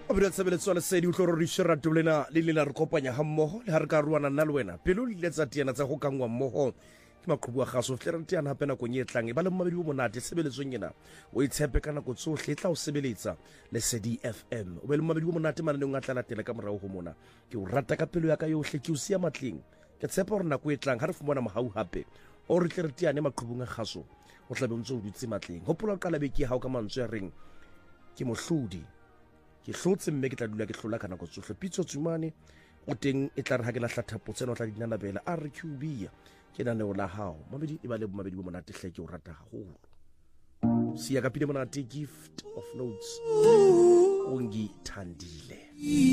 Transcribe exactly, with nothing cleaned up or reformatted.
Obeda sebeletso le sedi utloro re sherato lena le le la re kopanya ha mmoho le ha re ka ruana nna le wena pelo le tsa tiana tsa go kangwa mmoho ke maqhubu a gaso tle re tiana hape na go nyetlang e ba le mmabedi bo monate sebeletsong yena o itshepe kana go tsohle tla o sebeletsa le Sedi F M o be le mmabedi bo monate mananeng a tla latela ka morao ho mona ke o rata ka pelo ya ka yohle ke o sia matleng ke tshepa hore nako e tlang ha re fumana mohau hape o re tle re tiane maqhubung a gaso o tla be o ntse o dutse matleng hopola qala be ke hao ka mantswe a reng ke mohlodi ke hlotse mme ke tla dula ke hlola kana go tsohle pitso tsumane o teng e tla re ha ke la hlathapo tsena o tla dinana bela a re qbia ke nane o la hao mabedi e ba le mabedi bo monate hle ke o rata haholo siya ka pide monate gift of notes ongi thandile